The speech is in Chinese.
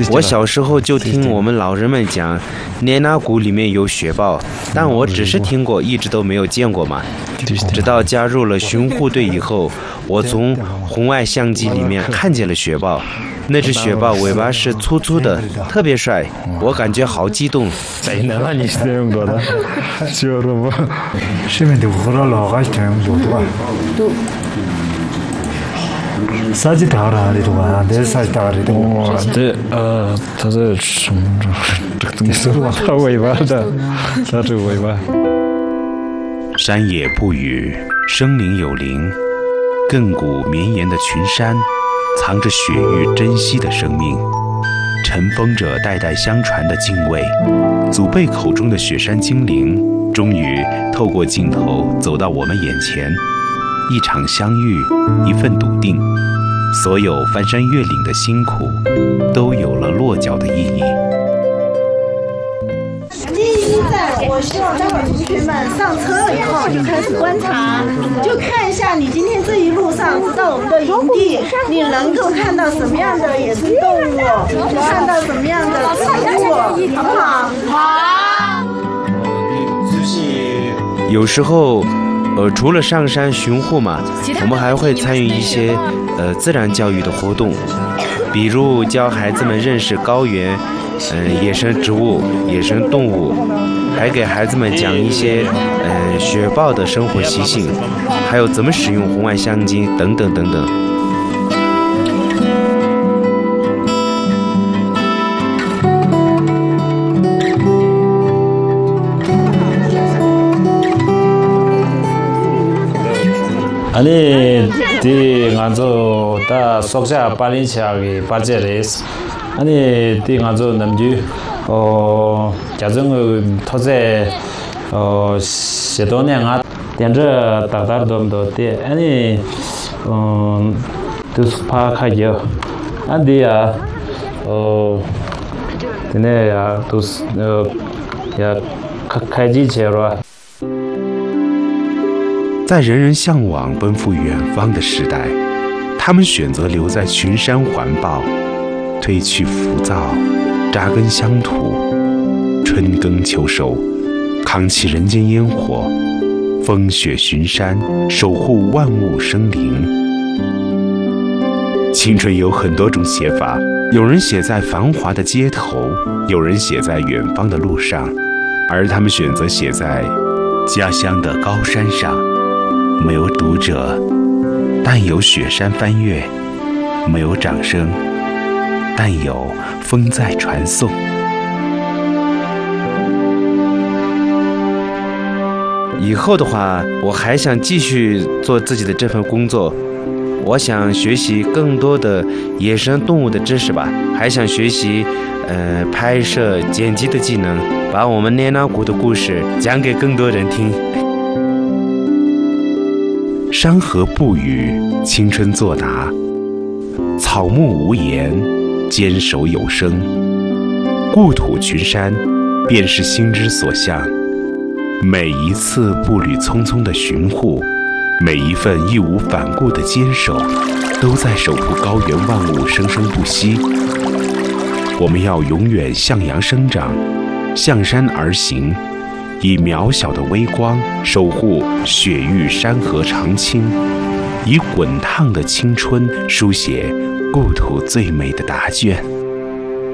我小时候就听我们老人们讲，聂那谷里面有雪豹，但我只是听过，一直都没有见过嘛。直到加入了巡护队以后，我从红外相机里面看见了雪豹。那只雪豹尾巴是粗粗的，特别帅，我感觉好激动。 山野不语，生灵有灵，亘古绵延的群山，藏着雪域珍惜的生命，尘封着代代相传的敬畏。祖辈口中的雪山精灵，终于透过镜头走到我们眼前。一场相遇，一份笃定，所有翻山越岭的辛苦，都有了落脚的意义。 第一站，我希望待会儿同学们上车了以后就开始观察，就看一下你今天这一路上直到我们的营地，你能够看到什么样的野生动物，看到什么样的植物，好不好？好。 有时候，除了上山巡护嘛，我们还会参与一些自然教育的活动，比如教孩子们认识高原。野生植物、野生动物，还给孩子们讲一些雪豹的生活习性，还有怎么使用红外相机等等等等。 아니, 디 간조 다 속자 빨리차기 빠제레스. 아니, 디 간조 남주 자정 토제 시도냐가 된저 다다dom도 데 아니 두스파카요. 안디야 드네야 두스 야 카카지 제로 在人人向往奔赴远方的时代，他们选择留在群山环抱，褪去浮躁，扎根乡土，春耕秋收，扛起人间烟火，风雪巡山，守护万物生灵。青春有很多种写法，有人写在繁华的街头，有人写在远方的路上，而他们选择写在家乡的高山上。没有读者，但有雪山翻越；没有掌声，但有风在传颂。 以后的话，我还想继续做自己的这份工作。我想学习更多的野生动物的知识吧，还想学习拍摄、剪辑的技能，把我们聂那谷的故事讲给更多人听。 山河不语，青春作答；草木无言，坚守有声。故土群山，便是心之所向。每一次步履匆匆的巡护，每一份义无反顾的坚守，都在守护高原万物生生不息。我们要永远向阳生长，向山而行。以渺小的微光守护雪域山河长青，以滚烫的青春书写故土最美的答卷。